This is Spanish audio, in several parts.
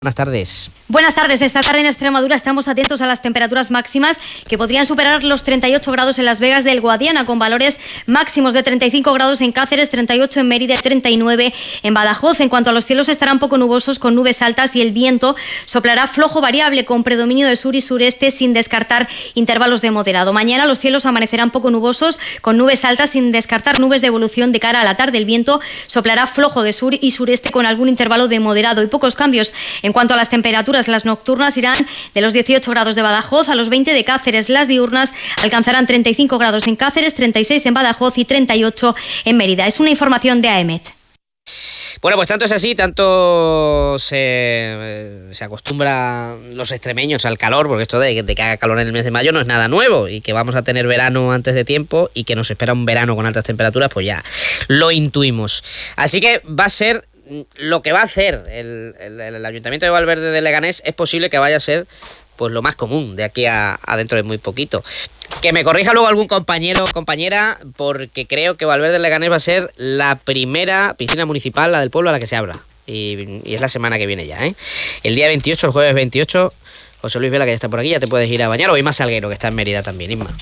Buenas tardes. Buenas tardes. Esta tarde en Extremadura estamos atentos a las temperaturas máximas que podrían superar los 38 grados en Las Vegas del Guadiana, con valores máximos de 35 grados en Cáceres, 38 en Mérida y 39 en Badajoz. En cuanto a los cielos, estarán poco nubosos con nubes altas y el viento soplará flojo variable con predominio de sur y sureste, sin descartar intervalos de moderado. Mañana los cielos amanecerán poco nubosos con nubes altas, sin descartar nubes de evolución de cara a la tarde. El viento soplará flojo de sur y sureste con algún intervalo de moderado y pocos cambios. En cuanto a las temperaturas, las nocturnas irán de los 18 grados de Badajoz a los 20 de Cáceres. Las diurnas alcanzarán 35 grados en Cáceres, 36 en Badajoz y 38 en Mérida. Es una información de AEMET. Bueno, pues tanto es así, tanto se acostumbra los extremeños al calor, porque esto de que haga calor en el mes de mayo no es nada nuevo, y que vamos a tener verano antes de tiempo y que nos espera un verano con altas temperaturas, pues ya lo intuimos. Así que va a ser lo que va a hacer el Ayuntamiento de Valverde de Leganés. Es posible que vaya a ser pues lo más común de aquí a dentro de muy poquito. Que me corrija luego algún compañero o compañera, porque creo que Valverde de Leganés va a ser la primera piscina municipal, la del pueblo, a la que se abra. Y es la semana que viene ya, ¿eh? El día 28, el jueves 28, José Luis Vela, que ya está por aquí, ya te puedes ir a bañar. O Isma Salguero, que está en Mérida también, Isma.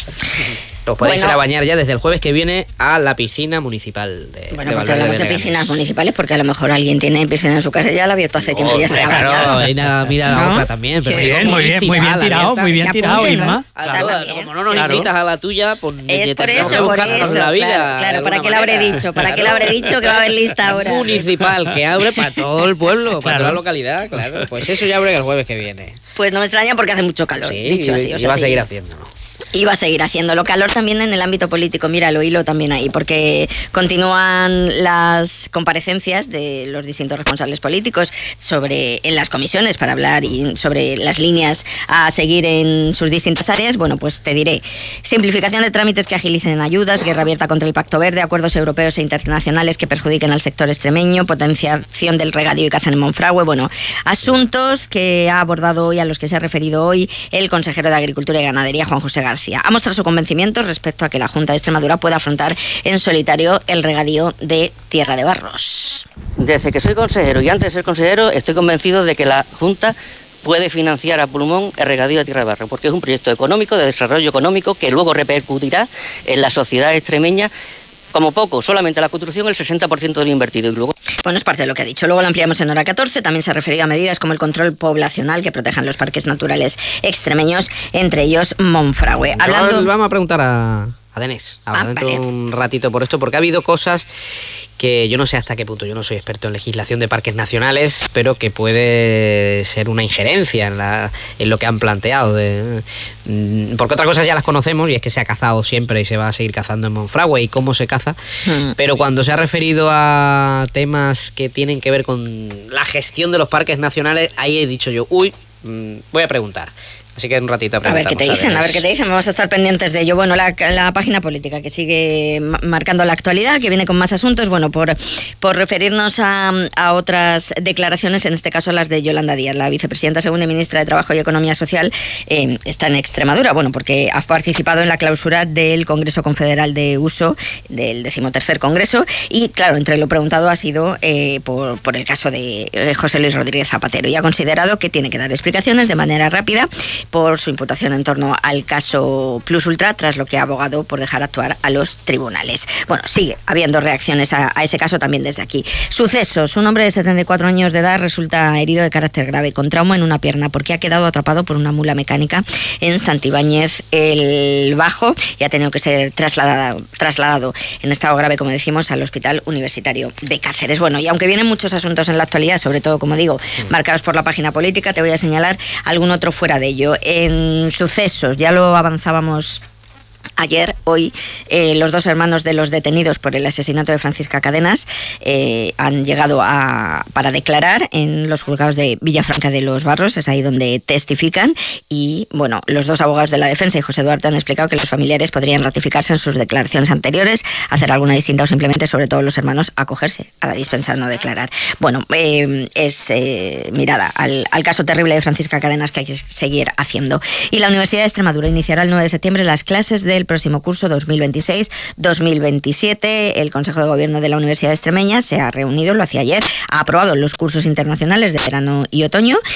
Os podéis ir a bañar ya desde el jueves que viene a la piscina municipal de Bueno, porque hablamos de piscinas municipales, porque a lo mejor alguien tiene piscina en su casa y ya la ha abierto hace tiempo y ya se ha bañado. Claro, mira la otra también. Pero muy bien tirado, Irma. Como no nos invitas a la tuya, pues es por eso, la vida, claro, ¿para qué le habré dicho? ¿Para qué le habré dicho que va a haber lista ahora? Municipal, que abre para todo el pueblo, para toda la localidad, claro. Pues eso ya abre el jueves que viene. Pues no me extraña porque hace mucho calor, dicho así. Y va a seguir haciéndolo. Y va a seguir haciéndolo. Calor también en el ámbito político, mira, lo hilo también ahí, porque continúan las comparecencias de los distintos responsables políticos en las comisiones para hablar y sobre las líneas a seguir en sus distintas áreas. Bueno, pues te diré: simplificación de trámites que agilicen ayudas, guerra abierta contra el Pacto Verde, acuerdos europeos e internacionales que perjudiquen al sector extremeño, potenciación del regadío y caza en Monfragüe. Bueno, asuntos que ha abordado hoy, a los que se ha referido hoy el consejero de Agricultura y Ganadería, Juan José García. Ha mostrado su convencimiento respecto a que la Junta de Extremadura pueda afrontar en solitario el regadío de Tierra de Barros. Desde que soy consejero y antes de ser consejero estoy convencido de que la Junta puede financiar a pulmón el regadío de Tierra de Barros, porque es un proyecto económico, de desarrollo económico, que luego repercutirá en la sociedad extremeña. Como poco, solamente la construcción el 60% de lo invertido. Y luego... Bueno, es parte de lo que ha dicho. Luego lo ampliamos en hora 14. También se ha referido a medidas como el control poblacional que protejan los parques naturales extremeños, entre ellos Monfragüe. Vamos a preguntar a Denés dentro de un ratito por esto, porque ha habido cosas que yo no sé hasta qué punto, yo no soy experto en legislación de parques nacionales, pero que puede ser una injerencia en lo que han planteado, porque otras cosas ya las conocemos, y es que se ha cazado siempre y se va a seguir cazando en Monfragüe y cómo se caza, pero cuando se ha referido a temas que tienen que ver con la gestión de los parques nacionales, ahí he dicho yo, voy a preguntar. Así que en un ratito a ver qué te dicen, vamos a estar pendientes de ello. Bueno, la página política que sigue marcando la actualidad, que viene con más asuntos, bueno, por referirnos a otras declaraciones, en este caso las de Yolanda Díaz, la vicepresidenta segunda y ministra de Trabajo y Economía Social, está en Extremadura, bueno, porque ha participado en la clausura del Congreso Confederal de Uso, del 13º Congreso, y claro, entre lo preguntado ha sido por el caso de José Luis Rodríguez Zapatero, y ha considerado que tiene que dar explicaciones de manera rápida por su imputación en torno al caso Plus Ultra, tras lo que ha abogado por dejar actuar a los tribunales. Bueno, sigue habiendo reacciones a ese caso también desde aquí. Sucesos: un hombre de 74 años de edad resulta herido de carácter grave, con trauma en una pierna, porque ha quedado atrapado por una mula mecánica en Santibáñez el Bajo y ha tenido que ser trasladado en estado grave, como decimos, al Hospital Universitario de Cáceres. Bueno, y aunque vienen muchos asuntos en la actualidad, sobre todo, como digo, marcados por la página política, te voy a señalar algún otro fuera de ello. En sucesos, ya lo avanzábamos ayer, hoy, los dos hermanos de los detenidos por el asesinato de Francisca Cadenas han llegado para declarar en los juzgados de Villafranca de los Barros, es ahí donde testifican, y bueno, los dos abogados de la defensa y José Duarte han explicado que los familiares podrían ratificarse en sus declaraciones anteriores, hacer alguna distinta o simplemente, sobre todo los hermanos, acogerse a la dispensa de no declarar. Bueno, es mirada al caso terrible de Francisca Cadenas que hay que seguir haciendo. Y la Universidad de Extremadura iniciará el 9 de septiembre las clases del próximo curso 2026-2027. El Consejo de Gobierno de la Universidad Extremeña se ha reunido, lo hacía ayer, ha aprobado los cursos internacionales de verano y otoño